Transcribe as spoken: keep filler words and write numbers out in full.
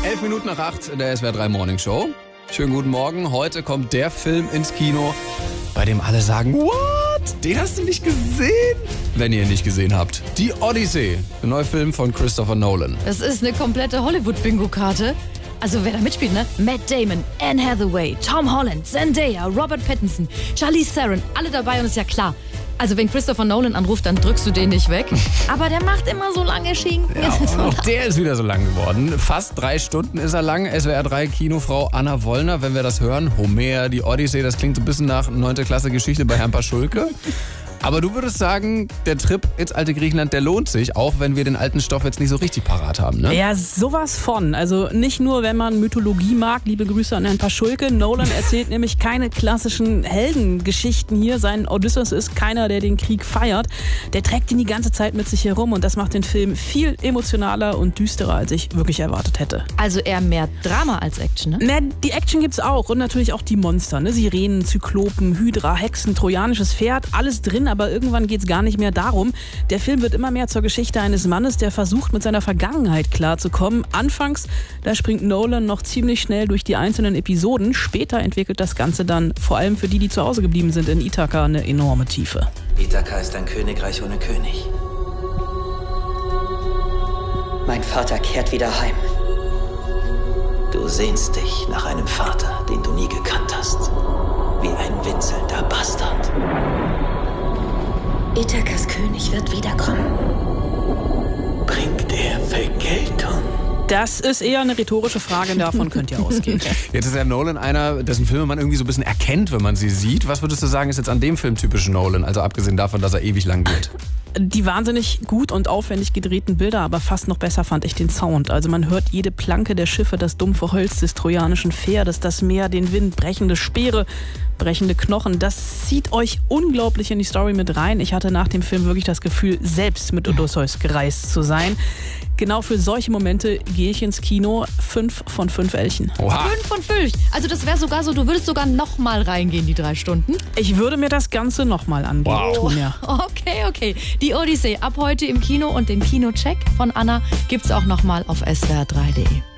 Elf Minuten nach acht in der S W R drei Morning Show. Schönen guten Morgen. Heute kommt der Film ins Kino, bei dem alle sagen, what? Den hast du nicht gesehen? Wenn ihr ihn nicht gesehen habt. Die Odyssey, der neue Film von Christopher Nolan. Das ist eine komplette Hollywood-Bingo-Karte. Also wer da mitspielt, ne? Matt Damon, Anne Hathaway, Tom Holland, Zendaya, Robert Pattinson, Charlize Theron, alle dabei und ist ja klar. Also wenn Christopher Nolan anruft, dann drückst du den nicht weg. Aber der macht immer so lange Schinken. Ja, und auch der ist wieder so lang geworden. Fast drei Stunden ist er lang. S W R drei Kinofrau Anna Wollner, wenn wir das hören. Homer, die Odyssee, das klingt so ein bisschen nach neunte Klasse Geschichte bei Herrn Paschulke. Aber du würdest sagen, der Trip ins alte Griechenland, der lohnt sich, auch wenn wir den alten Stoff jetzt nicht so richtig parat haben, ne? Ja, sowas von. Also nicht nur, wenn man Mythologie mag, liebe Grüße an Herrn Paschulke. Nolan erzählt nämlich keine klassischen Heldengeschichten hier. Sein Odysseus ist keiner, der den Krieg feiert. Der trägt ihn die ganze Zeit mit sich herum und das macht den Film viel emotionaler und düsterer, als ich wirklich erwartet hätte. Also eher mehr Drama als Action, ne? Na, die Action gibt's auch und natürlich auch die Monster, ne? Sirenen, Zyklopen, Hydra, Hexen, trojanisches Pferd, alles drin, aber irgendwann geht's gar nicht mehr darum. Der Film wird immer mehr zur Geschichte eines Mannes, der versucht, mit seiner Vergangenheit klarzukommen. Anfangs, da springt Nolan noch ziemlich schnell durch die einzelnen Episoden. Später entwickelt das Ganze dann, vor allem für die, die zu Hause geblieben sind, in Ithaka eine enorme Tiefe. Ithaka ist ein Königreich ohne König. Mein Vater kehrt wieder heim. Du sehnst dich nach einem Vater, den du nie gekannt hast. Wie ein winselnder Bastard. Ithakas König wird wiederkommen. Bringt er Vergeltung? Das ist eher eine rhetorische Frage, davon könnt ihr ausgehen. Jetzt ist ja Nolan einer, dessen Filme man irgendwie so ein bisschen erkennt, wenn man sie sieht. Was würdest du sagen, ist jetzt an dem Film typisch Nolan? Also abgesehen davon, dass er ewig lang geht. Die wahnsinnig gut und aufwendig gedrehten Bilder, aber fast noch besser fand ich den Sound. Also man hört jede Planke der Schiffe, das dumpfe Holz des trojanischen Pferdes, das Meer, den Wind, brechende Speere, brechende Knochen. Das zieht euch unglaublich in die Story mit rein. Ich hatte nach dem Film wirklich das Gefühl, selbst mit Odysseus gereist zu sein. Genau für solche Momente gehe ich ins Kino. Fünf von fünf Elchen. Oha. Fünf von fünf. Also das wäre sogar so, du würdest sogar noch mal reingehen, die drei Stunden. Ich würde mir das Ganze nochmal angehen. Wow. Tun, ja. Okay, okay. Die Odyssey ab heute im Kino und den Kinocheck von Anna gibt's auch noch mal auf S W R drei punkt de.